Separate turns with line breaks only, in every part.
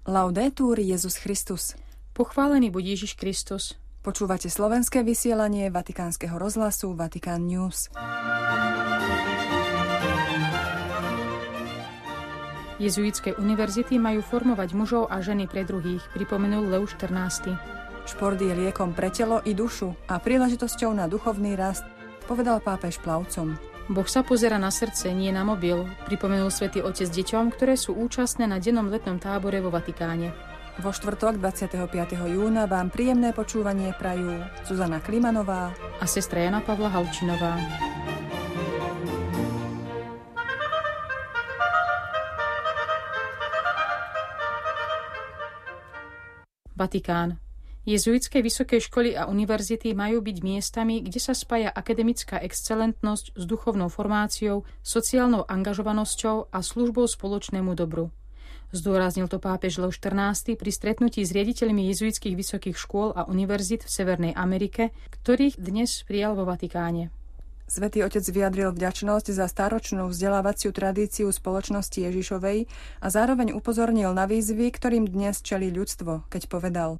Laudetur Jesus Christus.
Pochválený buď Ježiš Kristus.
Počúvate slovenské vysielanie Vatikánskeho rozhlasu Vatikán News.
Jezuitské univerzity majú formovať mužov a ženy pre druhých, pripomenul Leus XIV.
Šport je liekom pre telo i dušu a príležitosťou na duchovný rast, povedal pápež plavcom.
Boh sa pozerá na srdce, nie na mobil, pripomenul Svätý Otec deťom, ktoré sú účastné na dennom letnom tábore vo Vatikáne.
Vo štvrtok 25. júna vám príjemné počúvanie prajú Zuzana Klimanová
a sestra Jana Pavla Halčinová. Vatikán. Jezuitské vysoké školy a univerzity majú byť miestami, kde sa spája akademická excelentnosť s duchovnou formáciou, sociálnou angažovanosťou a službou spoločnému dobru. Zdôraznil to pápež Leus XIV pri stretnutí s riaditeľmi jezuitských vysokých škôl a univerzít v Severnej Amerike, ktorých dnes prijal vo Vatikáne.
Svätý Otec vyjadril vďačnosť za stáročnú vzdelávaciu tradíciu spoločnosti Ježišovej a zároveň upozornil na výzvy, ktorým dnes čelí ľudstvo, keď povedal: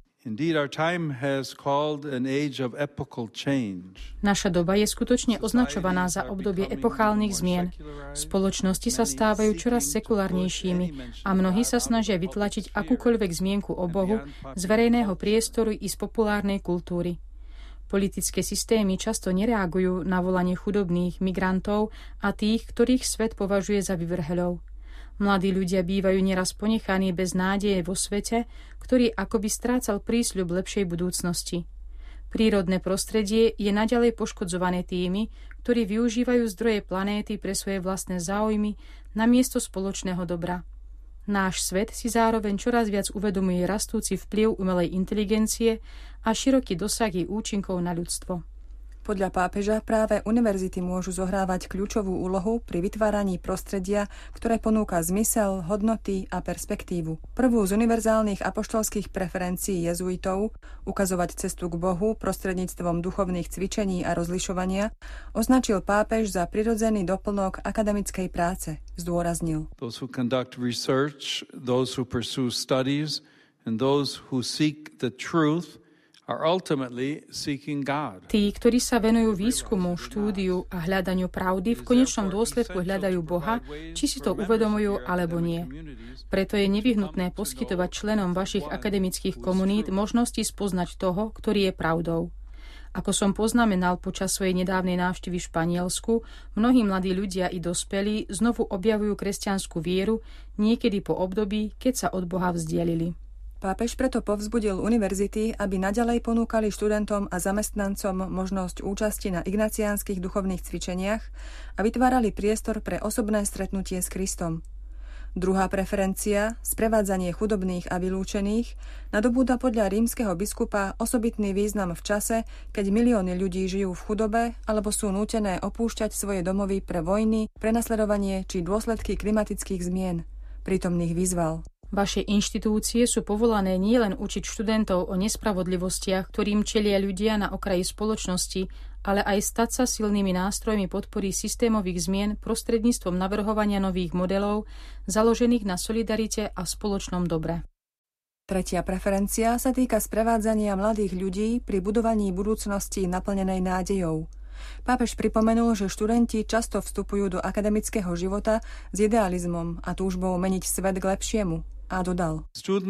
Naša doba je skutočne označovaná za obdobie epochálnych zmien. Spoločnosti sa stávajú čoraz sekulárnejšími a mnohí sa snažia vytlačiť akúkoľvek zmienku o Bohu z verejného priestoru i z populárnej kultúry. Politické systémy často nereagujú na volanie chudobných, migrantov a tých, ktorých svet považuje za vyvrheľov. Mladí ľudia bývajú neraz ponechaní bez nádeje vo svete, ktorý akoby strácal prísľub lepšej budúcnosti. Prírodné prostredie je naďalej poškodzované tými, ktorí využívajú zdroje planéty pre svoje vlastné záujmy namiesto spoločného dobra. Náš svet si zároveň čoraz viac uvedomuje rastúci vplyv umelej inteligencie a široký dosah jej účinkov na ľudstvo.
Podľa pápeža práve univerzity môžu zohrávať kľúčovú úlohu pri vytváraní prostredia, ktoré ponúka zmysel, hodnoty a perspektívu. Prvú z univerzálnych apoštolských preferencií jezuitov, ukazovať cestu k Bohu prostredníctvom duchovných cvičení a rozlišovania, označil pápež za prirodzený doplnok akademickej práce, zdôraznil.
Those who conduct research, those who pursue studies, and those who seek the truth are ultimately seeking God.
Tí, ktorí sa venujú výskumu, štúdiu a hľadaniu pravdy, v konečnom dôsledku hľadajú Boha, či si to uvedomujú alebo nie. Preto je nevyhnutné poskytovať členom vašich akademických komunít možnosti spoznať toho, ktorý je pravdou. Ako som poznamenal počas svojej nedávnej návštevy v Španielsku, mnohí mladí ľudia i dospelí znovu objavujú kresťanskú vieru niekedy po období, keď sa od Boha vzdialili.
Pápež preto povzbudil univerzity, aby naďalej ponúkali študentom a zamestnancom možnosť účasti na ignaciánskych duchovných cvičeniach a vytvárali priestor pre osobné stretnutie s Kristom. Druhá preferencia, sprevádzanie chudobných a vylúčených, nadobúda podľa rímskeho biskupa osobitný význam v čase, keď milióny ľudí žijú v chudobe alebo sú nútené opúšťať svoje domovy pre vojny, prenasledovanie či dôsledky klimatických zmien. Prítomných vyzval:
Vaše inštitúcie sú povolané nielen učiť študentov o nespravodlivostiach, ktorým čelia ľudia na okraji spoločnosti, ale aj stať sa silnými nástrojmi podpory systémových zmien prostredníctvom navrhovania nových modelov, založených na solidarite a spoločnom dobre.
Tretia preferencia sa týka sprevádzania mladých ľudí pri budovaní budúcnosti naplnenej nádejou. Pápež pripomenul, že študenti často vstupujú do akademického života s idealizmom a túžbou meniť svet k lepšiemu. A dodal: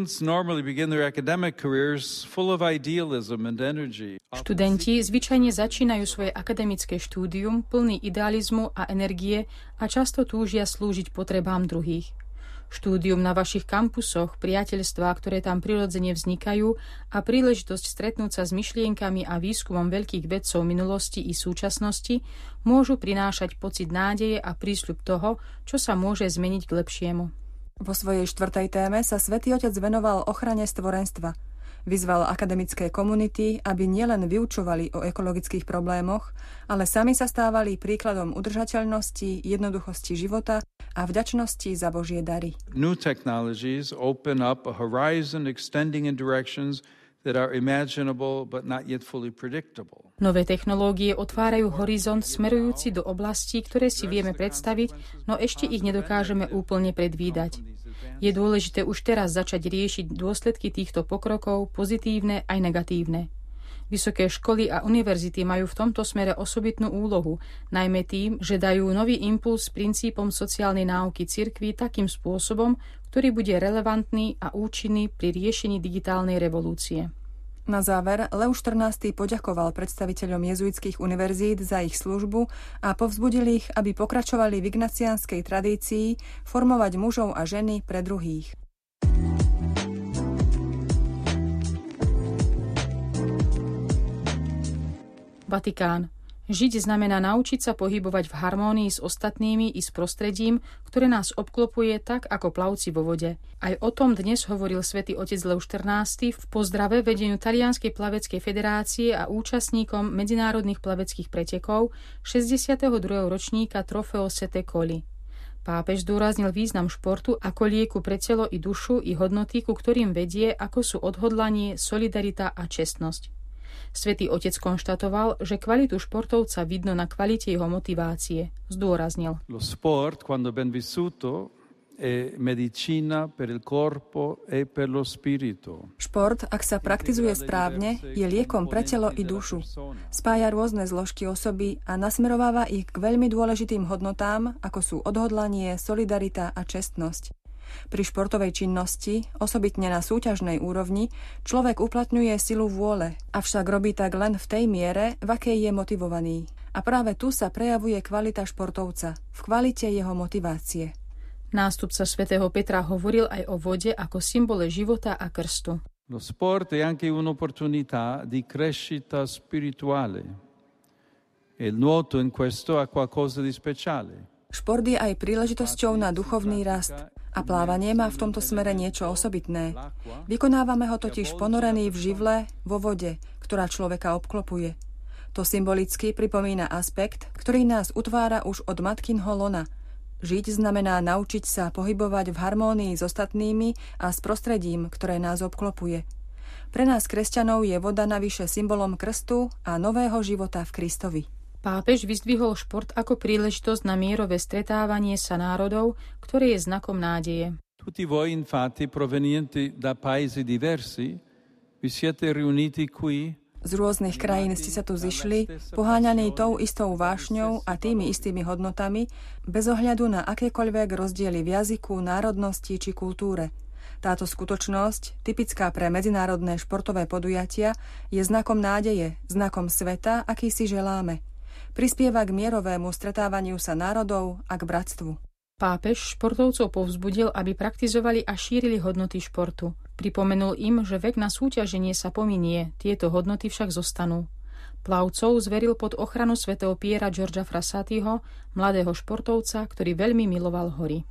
Študenti zvyčajne začínajú svoje akademické štúdium plný idealizmu a energie a často túžia slúžiť potrebám druhých. Štúdium na vašich kampusoch, priateľstvá, ktoré tam prirodzene vznikajú a príležitosť stretnúť sa s myšlienkami a výskumom veľkých vedcov minulosti i súčasnosti môžu prinášať pocit nádeje a prísľub toho, čo sa môže zmeniť k lepšiemu.
Vo svojej štvrtej téme sa Svätý Otec venoval ochrane stvorenstva. Vyzval akademické komunity, aby nielen vyučovali o ekologických problémoch, ale sami sa stávali príkladom udržateľnosti, jednoduchosti života a vďačnosti za Božie dary.
New technologies open up a horizon extending in directions that are imaginable but not yet fully predictable.
Nové technológie otvárajú horizont smerujúci do oblastí, ktoré si vieme predstaviť, no ešte ich nedokážeme úplne predvídať. Je dôležité už teraz začať riešiť dôsledky týchto pokrokov, pozitívne aj negatívne. Vysoké školy a univerzity majú v tomto smere osobitnú úlohu, najmä tým, že dajú nový impuls princípom sociálnej náuky cirkvi takým spôsobom, ktorý bude relevantný a účinný pri riešení digitálnej revolúcie.
Na záver Leo XIV poďakoval predstaviteľom jezuitských univerzít za ich službu a povzbudil ich, aby pokračovali v ignaciánskej tradícii formovať mužov a ženy pre druhých.
Vatikán. Žiť znamená naučiť sa pohybovať v harmónii s ostatnými i s prostredím, ktoré nás obklopuje tak ako plavci vo vode. Aj o tom dnes hovoril svätý otec Leo XIV v pozdrave vedeniu Talianskej plaveckej federácie a účastníkom medzinárodných plaveckých pretekov 62. ročníka Trofeo Sette Colli. Pápež zdôraznil význam športu ako lieku pre telo i dušu i hodnoty, ku ktorým vedie, ako sú odhodlanie, solidarita a čestnosť. Svätý otec konštatoval, že kvalitu športovca vidno na kvalite jeho motivácie. Zdôraznil.
Lo sport, quando ben vissuto, è medicina per il corpo e per lo spirito.
Šport, ak sa praktizuje správne, je liekom pre telo i dušu. Spája rôzne zložky osoby a nasmerováva ich k veľmi dôležitým hodnotám, ako sú odhodlanie, solidarita a čestnosť. Pri športovej činnosti, osobitne na súťažnej úrovni, človek uplatňuje silu vôle, avšak robí tak len v tej miere, v akej je motivovaný. A práve tu sa prejavuje kvalita športovca, v kvalite jeho motivácie.
Nástupca svätého Petra hovoril aj o vode ako symbole života a krstu.
Lo sport è anche un'opportunità di crescita spirituale. E il nuoto in questo ha qualcosa di speciale.
Šport je aj príležitosťou na duchovný rast. A plávanie má v tomto smere niečo osobitné. Vykonávame ho totiž ponorený v živle, vo vode, ktorá človeka obklopuje. To symbolicky pripomína aspekt, ktorý nás utvára už od matkinho lona. Žiť znamená naučiť sa pohybovať v harmónii s ostatnými a s prostredím, ktoré nás obklopuje. Pre nás kresťanov je voda navyše symbolom krstu a nového života v Kristovi.
Pápež vyzdvihol šport ako príležitosť na mierové stretávanie sa národov, ktoré je znakom nádeje.
Tutti voi infatti provenienti da paesi diversi vi siete riuniti qui.
Z rôznych krajín ste sa tu zišli, poháňaní tou istou vášňou a tými istými hodnotami, bez ohľadu na akékoľvek rozdiely v jazyku, národnosti či kultúre. Táto skutočnosť, typická pre medzinárodné športové podujatia, je znakom nádeje, znakom sveta, aký si želáme. Prispieva k mierovému stretávaniu sa národov a k bratstvu.
Pápež športovcov povzbudil, aby praktizovali a šírili hodnoty športu. Pripomenul im, že vek na súťaženie sa pominie, tieto hodnoty však zostanú. Plavcov zveril pod ochranu svätého Piera Giorgia Frassatiho, mladého športovca, ktorý veľmi miloval hory.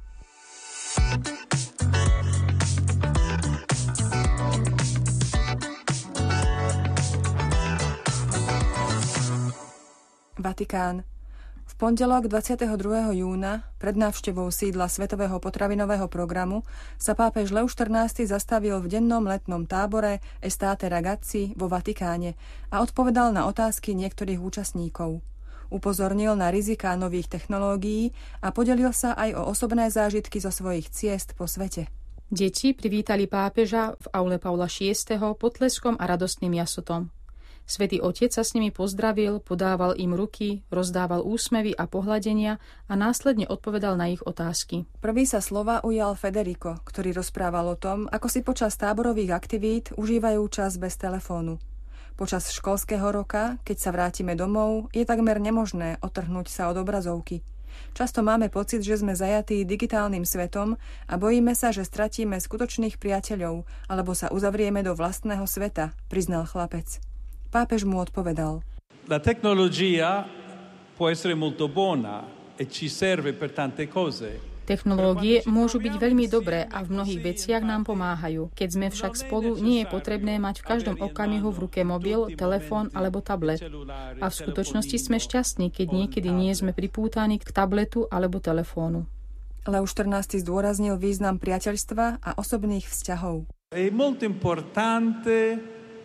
Vatikán. V pondelok 22. júna, pred návštevou sídla Svetového potravinového programu, sa pápež Leo XIV zastavil v dennom letnom tábore Estate Ragazzi vo Vatikáne a odpovedal na otázky niektorých účastníkov. Upozornil na riziká nových technológií a podelil sa aj o osobné zážitky zo svojich ciest po svete.
Deti privítali pápeža v aule Pavla VI. Potleskom a radostným jasotom. Svätý Otec sa s nimi pozdravil, podával im ruky, rozdával úsmevy a pohľadenia a následne odpovedal na ich otázky.
Prvý sa slova ujal Federico, ktorý rozprával o tom, ako si počas táborových aktivít užívajú čas bez telefónu. Počas školského roka, keď sa vrátime domov, je takmer nemožné otrhnúť sa od obrazovky. Často máme pocit, že sme zajatí digitálnym svetom a bojíme sa, že stratíme skutočných priateľov alebo sa uzavrieme do vlastného sveta, priznal chlapec. Pápež mu odpovedal.
La tecnologia può essere molto buona e ci serve per tante cose.
Technológie môžu byť veľmi dobré a v mnohých veciach nám pomáhajú. Keď sme však spolu, nie je potrebné mať v každom okamihu v ruke mobil, telefón alebo tablet. A v skutočnosti sme šťastní, keď niekedy nie sme pripútaní k tabletu alebo telefónu.
Leo XIV zdôraznil význam priateľstva a osobných vzťahov.
È molto importante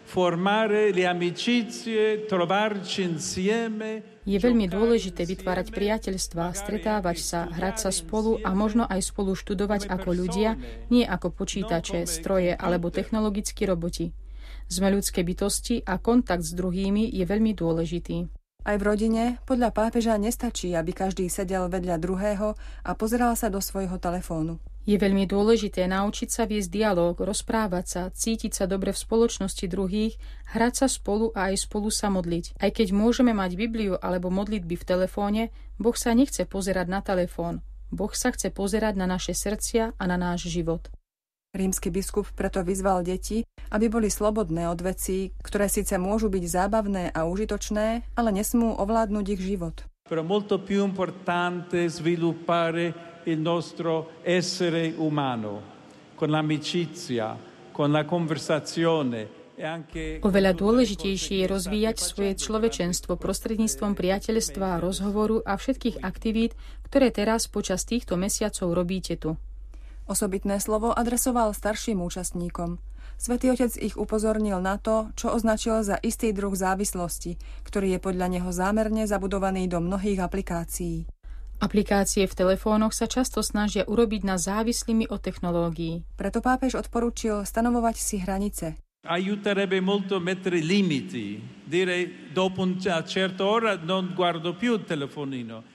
formare le amicizie, trovarci insieme.
Je veľmi dôležité vytvárať priateľstvá, stretávať sa, hrať sa spolu a možno aj spolu študovať ako ľudia, nie ako počítače, stroje alebo technologickí roboti. Sme ľudské bytosti a kontakt s druhými je veľmi dôležitý.
Aj v rodine podľa pápeža nestačí, aby každý sedel vedľa druhého a pozeral sa do svojho telefónu.
Je veľmi dôležité naučiť sa viesť dialóg, rozprávať sa, cítiť sa dobre v spoločnosti druhých, hrať sa spolu a aj spolu sa modliť. Aj keď môžeme mať Bibliu alebo modlitby v telefóne, Boh sa nechce pozerať na telefón. Boh sa chce pozerať na naše srdcia a na náš život.
Rímsky biskup preto vyzval deti, aby boli slobodné od vecí, ktoré síce môžu byť zábavné a užitočné, ale nesmú ovládnuť ich život.
Però molto più importante sviluppare il nostro essere umano, con l'amicizia, con la conversazione.
Oveľa dôležitejšie je rozvíjať svoje človečenstvo prostredníctvom priateľstva, rozhovoru a všetkých aktivít, ktoré teraz počas týchto mesiacov robíte tu.
Osobitné slovo adresoval starším účastníkom. Svätý Otec ich upozornil na to, čo označil za istý druh závislosti, ktorý je podľa neho zámerne zabudovaný do mnohých aplikácií.
Aplikácie v telefónoch sa často snažia urobiť nás závislými od technológií.
Preto pápež odporúčil stanovovať si hranice.
Aiuterebbe molto mettere limiti, dire dopo una certa ora non guardo più il telefonino.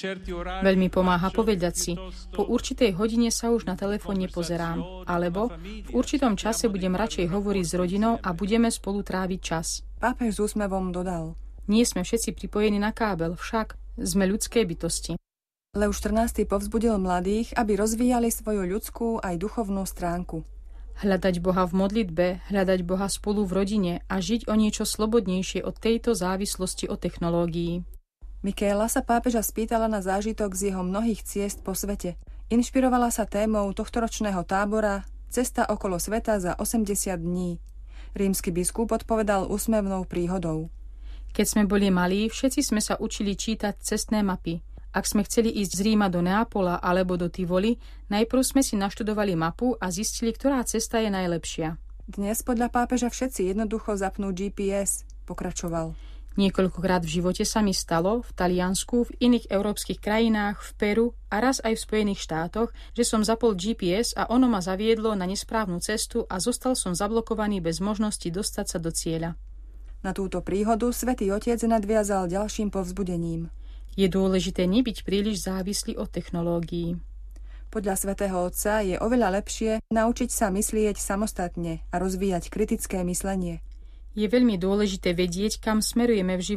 Veľmi pomáha povedať si, po určitej hodine sa už na telefón nepozerám, alebo v určitom čase budem radšej hovoriť s rodinou a budeme spolu tráviť čas.
Pápež s úsmevom dodal:
Nie sme všetci pripojení na kábel, však sme ľudské bytosti.
Lev XIV povzbudil mladých, aby rozvíjali svoju ľudskú aj duchovnú stránku.
Hľadať Boha v modlitbe, hľadať Boha spolu v rodine a žiť o niečo slobodnejšie od tejto závislosti od technológií.
Michaela sa pápeža spýtala na zážitok z jeho mnohých ciest po svete. Inšpirovala sa témou tohtoročného tábora Cesta okolo sveta za 80 dní. Rímsky biskup odpovedal úsmevnou príhodou.
Keď sme boli malí, všetci sme sa učili čítať cestné mapy. Ak sme chceli ísť z Ríma do Neapola alebo do Tivoli, najprv sme si naštudovali mapu a zistili, ktorá cesta je najlepšia.
Dnes podľa pápeža všetci jednoducho zapnú GPS, pokračoval.
Niekoľkokrát v živote sa mi stalo, v Taliansku, v iných európskych krajinách, v Peru a raz aj v Spojených štátoch, že som zapol GPS a ono ma zaviedlo na nesprávnu cestu a zostal som zablokovaný bez možnosti dostať sa do cieľa.
Na túto príhodu Svätý Otec nadviazal ďalším povzbudením.
Je dôležité nebyť príliš závislý od technológií.
Podľa Svätého Otca je oveľa lepšie naučiť sa myslieť samostatne a rozvíjať kritické myslenie.
Je veľmi dôležité vedieť, kam smerujeme v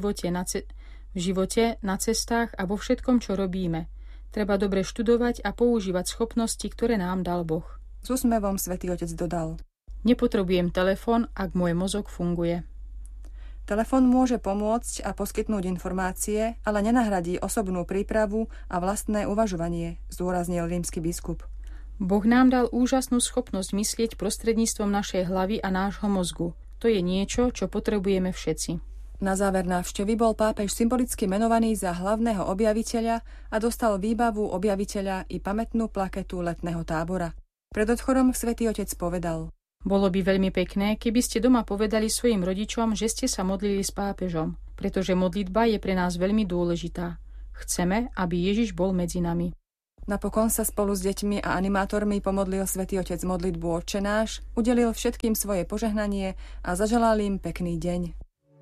živote, na cestách a vo všetkom, čo robíme. Treba dobre študovať a používať schopnosti, ktoré nám dal Boh.
S úsmevom Svätý Otec dodal.
Nepotrebujem telefón, ak môj mozog funguje.
Telefón môže pomôcť a poskytnúť informácie, ale nenahradí osobnú prípravu a vlastné uvažovanie, zdôraznil rímsky biskup.
Boh nám dal úžasnú schopnosť myslieť prostredníctvom našej hlavy a nášho mozgu. To je niečo, čo potrebujeme všetci.
Na záver návštevy bol pápež symbolicky menovaný za hlavného objaviteľa a dostal výbavu objaviteľa i pamätnú plaketu letného tábora. Pred odchodom Svätý Otec povedal:
Bolo by veľmi pekné, keby ste doma povedali svojim rodičom, že ste sa modlili s pápežom, pretože modlitba je pre nás veľmi dôležitá. Chceme, aby Ježiš bol medzi nami.
Napokon sa spolu s deťmi a animátormi pomodlil Svätý Otec modlitbu Otčenáš, udelil všetkým svoje požehnanie a zaželal im pekný deň.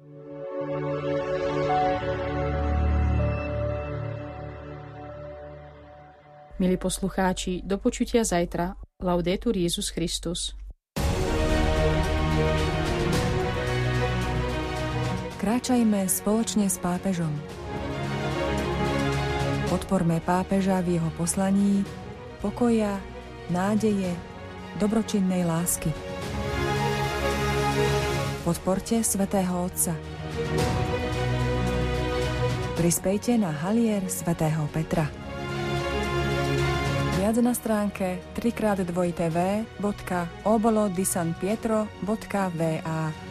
Milí poslucháči, do počutia zajtra. Laudetur Jesus Christus.
Kráčajme spoločne s pápežom. Podporme pápeža v jeho poslaní pokoja, nádeje, dobročinnej lásky. Podporte Svätého Otca. Prispejte na halier svätého Petra. Viac na stránke www.obolodisanpietro.va.